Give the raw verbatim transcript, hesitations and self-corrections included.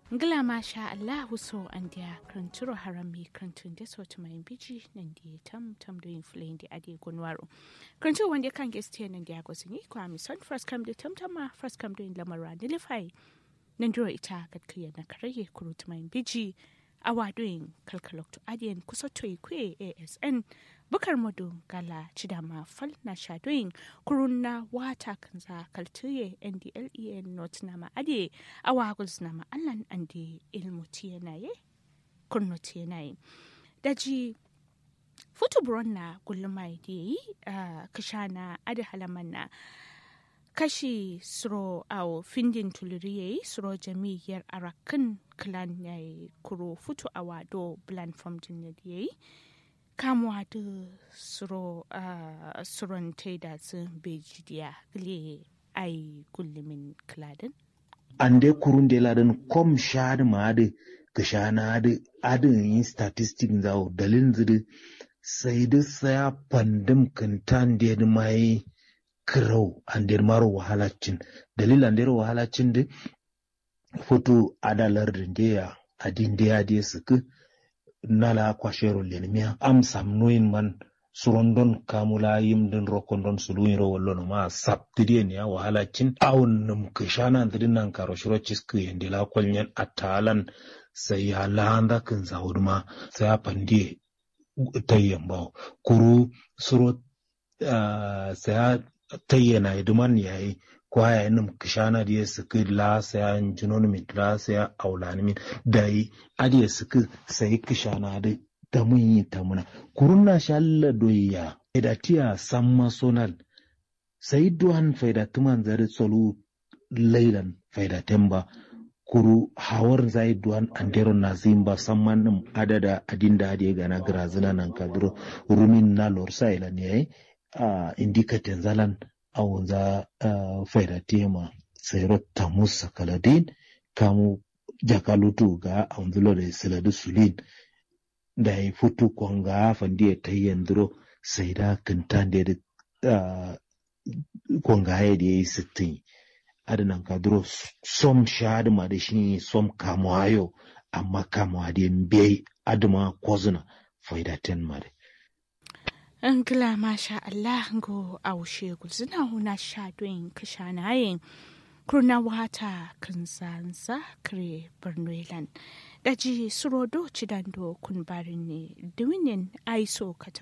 Ngila masha Allahu so andia kranturo harami krantun da so to mai biji nan di tam tam doing flame di ade gonwaro. Krantu wanda kan geste nan dia gosini kwa mi son first come da tam tam ma first come doing lamara da lifai. Nan duro ita gadkiya na karaye kurut mai biji awa doing kalkalok to adiyan kusa to ikwe A S N bukar modo gala chidama fal na shadoing kurunna wata kanza kaltuye N D L E N not nama ade awa guls nama allan andi ilmu tiyanaye kunno tiyanaye daji futu bronna gulmai di uh, kashana ade halamanna kashi suro au findin tuliriye suro jami'ar arakan clan yayi kuro futu awado bland from jinnadiye kamwa da suro uh, suron taida sun bejidiya gile ai gullumin kladin ande kurun de ladan kom shad maade kashana ade ade yin statistics zawo dalin zidi sai da saya pandem kantan de mai kirau andir maro wahalacin dalil andir wahalacin de foto adalar dindiya adin de ade suku nala kwashero lenmiya am samnoin man surondon kamula yimdin rokondon suluin ro wallo ma sabtidi ne wahalacin awun num kishana ndin nan karo shiro cisku yende la kwalnyan atalan sai ya landa kin zawudma sai ya pandi tayyamba kuru suro uh, sai tayyana iduman yayi kwaya num kishana diye suku la sai jinon mit la sai aulani min dai adiye suku sai kishana da ta mun yi ta muna kurunna shalla doyya edatiya samma sonal sai duan faida tuman zare solu lailan faida temba kuru hawar zai duan andero nazimba samman adada adinda adiye gana grazina nan kadro rumin na lorsa ila ne a indikaten zalan awunza uh, faida tema sayro tamus kaladin kamu jakalutu ga awunzulo da siladu sulin da ya fito kwanga fandi ya tayyandro sai da kintan da uh, kwanga ya da ya yi sittin adanan kadro som shahadu ma da shi som kamuwayo amma kamuwa da bai adama kozuna faida ten ma da Angla masha Allah go aushe gulzina huna shadoin kashanayin kurna wata kanzanza kre Bernoilan daji surodo chidando kun barin ne duminin aiso kata